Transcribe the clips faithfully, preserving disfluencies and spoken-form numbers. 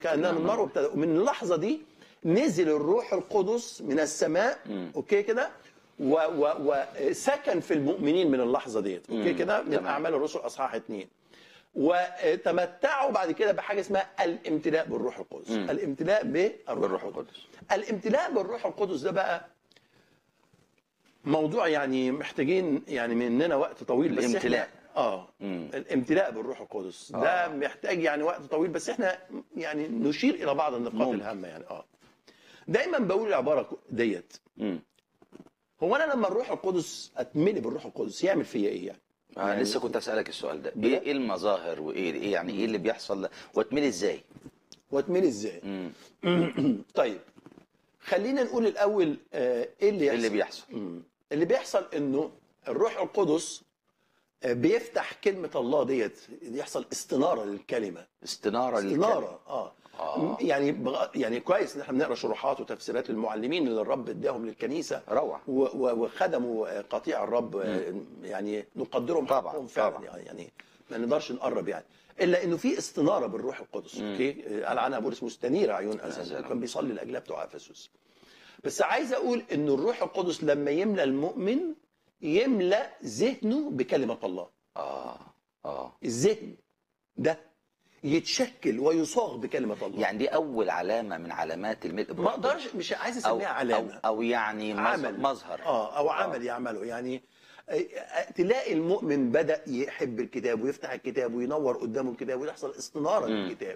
كأنها من نار وابتدأ. ومن اللحظة دي نزل الروح القدس من السماء، مم. اوكي كده، وسكن في المؤمنين من اللحظة ديت، اوكي كده، من تمام. أعمال الرسل أصحاح اتنين. وتمتعوا بعد كده بحاجة اسمها الامتلاء بالروح القدس. مم. الامتلاء بالروح بالروح القدس. القدس. الامتلاء بالروح القدس ده بقى موضوع يعني محتاجين يعني مننا وقت طويل. بس الامتلاء. احنا اه مم. الامتلاء بالروح القدس ده آه. محتاج يعني وقت طويل، بس احنا يعني نشير الى بعض النقاط ممكن. الهامه يعني. اه دايما بقول العباره ديت، مم. هو انا لما الروح القدس اتملي بالروح القدس يعمل فيا ايه يعني؟ آه يعني لسه كنت اسالك السؤال ده، بجد؟ ايه ايه المظاهر وايه ايه يعني ايه اللي بيحصل واتملي ازاي؟ واتملي ازاي؟ مم. طيب خلينا نقول الاول آه، ايه اللي ايه يحصل. اللي بيحصل؟ مم. اللي بيحصل انه الروح القدس آه، بيفتح كلمه الله ديت، يحصل استناره للكلمه. استناره للكلمه. استناره اه, آه. يعني بغ... يعني كويس ان احنا بنقرا شروحات وتفسيرات للمعلمين اللي الرب اداهم للكنيسه، روعه. و... و... وخدموا قطيع الرب. مم. يعني نقدرهم طبعاً، حقهم فعلا. طبعاً. يعني ما نقدرش نقرب يعني، الا انه في استناره بالروح القدس. مم. اوكي، قال عنها بولس مستنير عيون اذهان، أذهان. وكان بيصلي لاجلها بتوع افسس. بس عايز اقول ان الروح القدس لما يملى المؤمن يملى ذهنه بكلمه الله. اه اه الذهن ده يتشكل ويصاغ بكلمه الله. يعني دي اول علامه من علامات الملء ما بالروح القدس. اقدرش، مش عايز أو, اسميها أو, علامه، او يعني عمل. مظهر. اه او عمل آه. يعمله يعني. تلاقي المؤمن بدأ يحب الكتاب ويفتح الكتاب وينور قدامه الكتاب ويحصل استناره مم. للكتاب.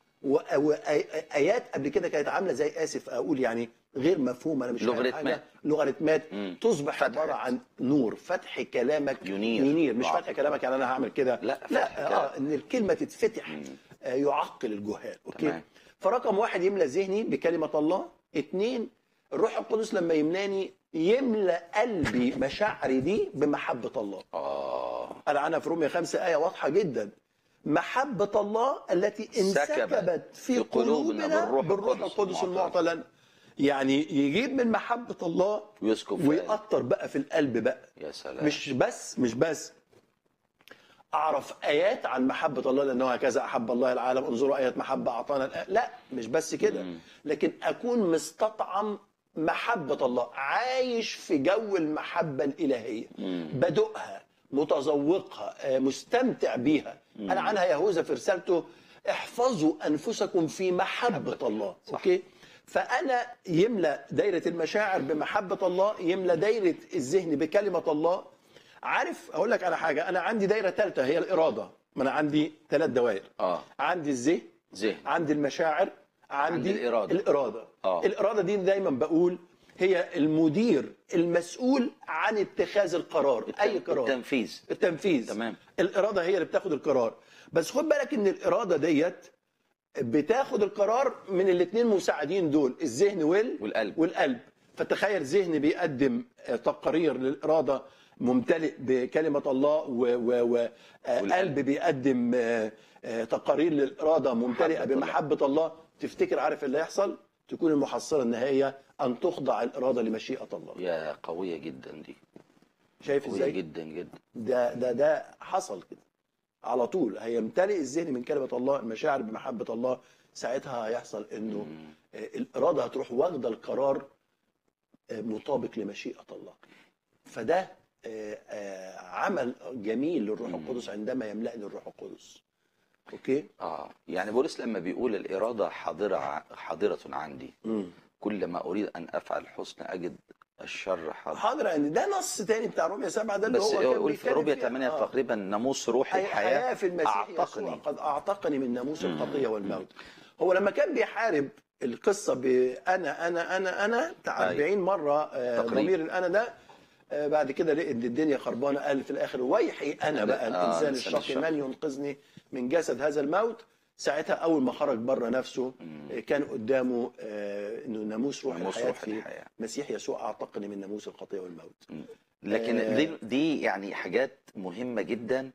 وايات قبل كده كانت عامله زي، اسف اقول يعني غير مفهومه، انا مش فاهم لوغاريتمات. حاجه، لوغاريتمات مم. تصبح فتحت. عباره عن نور. فتح كلامك ينير. ينير، مش آه. فتح كلامك يعني انا هعمل كده، لا، فتح لا كلام. اه ان الكلمه تتفتح. مم. آه يعقل الجهال. اوكي تمام. فرقم واحد يملى ذهني بكلمه الله. اتنين، الروح القدس لما يملاني يملى قلبي مشاعري دي بمحبه الله. اه قال عنها في رومية خمسة آية واضحة جدا، محبة الله التي انسكبت في قلوبنا بالروح, بالروح القدس المعطى لنا. يعني يجيب من محبة الله ويسكب في ويأثر بقى في القلب بقى. يا سلام. مش بس مش بس أعرف آيات عن محبة الله لأنه هكذا أحب الله العالم انظروا آيات محبة أعطانا، لا مش بس كده، لكن أكون مستطعم محبة الله، عايش في جو المحبة الإلهية، بدوقها، متذوقها، مستمتع بيها. قال عنها يهوذا في رسالته احفظوا أنفسكم في محبة الله. صح. أوكي؟ فأنا يملى دايرة المشاعر بمحبة الله، يملى دايرة الذهن بكلمة الله. عارف أقول لك على حاجة، أنا عندي دايرة ثالثة هي الإرادة. ما أنا عندي ثلاث دوائر. آه. عندي الذهن، ذهن، عندي المشاعر، عندي, عندي الإرادة. الإرادة. آه. الإرادة دي دايما بقول هي المدير المسؤول عن اتخاذ القرار. التن... أي قرار، التنفيذ. التنفيذ. تمام. الإرادة هي اللي بتاخد القرار. بس خد بالك إن الإرادة ديت بتاخد القرار من الاثنين مساعدين دول، الذهن وال... والقلب. والقلب. فتخيل ذهن بيقدم تقارير للإرادة ممتلئ بكلمة الله، وقلب بيقدم تقارير للإرادة ممتلئة بمحبة الله. تفتكر عارف اللي يحصل؟ تكون المحصلة النهائية أن تخضع الإرادة لمشيئة الله. يا قوية جدا دي. شايف قوية ازاي؟ جدا جدا. ده ده ده حصل كده على طول. هيمتلئ الذهن من كلمة الله، المشاعر بمحبة الله، ساعتها هيحصل انه مم. الإرادة هتروح واخدة القرار مطابق لمشيئة الله. فده عمل جميل للروح القدس عندما يملأني الروح القدس. اوكي؟ اه يعني بولس لما بيقول الإرادة حاضرة حاضرة عندي، مم. كلما أريد أن أفعل الحسن أجد الشر حاضر. حاضر، ان ده نص تاني بتاع رومية سبعة، ده اللي بس هو كان يقول في بيتكلم رومية فيها. ثمانية آه. تقريبا ناموس روح الحياة حياة في المسيح أعتقني. يسوع قد أعتقني من ناموس الخطية والموت. هو لما كان بيحارب القصة بأنا أنا أنا أنا بتاع أربعين مرة ضمير الأنا ده، آه بعد كده لقى ان الدنيا خربانه، قال في الاخر ويحي انا بقى الانسان آه الشقي من ينقذني من جسد هذا الموت. ساعتها اول ما خرج بره نفسه مم. كان قدامه آه انه ناموس روح ناموس الحياه روح في الحياة. مسيح يسوع اعتقني من ناموس الخطيه والموت. مم. لكن آه دي دي يعني حاجات مهمه جدا.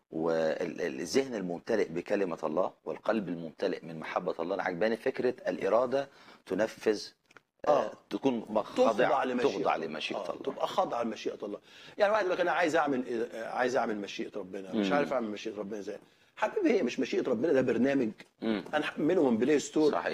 والذهن الممتلئ بكلمه الله والقلب الممتلئ من محبه الله. انا عجباني فكره الاراده تنفذ، آه. تكون خاضعه تخضع لمشيئه آه. الله، تبقى خاضعه لمشيئه الله. يعني واحد يقول لك انا عايز اعمل عايز اعمل مشيئه ربنا، مش عارف اعمل مشيئه ربنا ازاي. حبيبي هي مش مشيئه ربنا، ده برنامج مم. هنحمله من بلاي ستور. صحيح.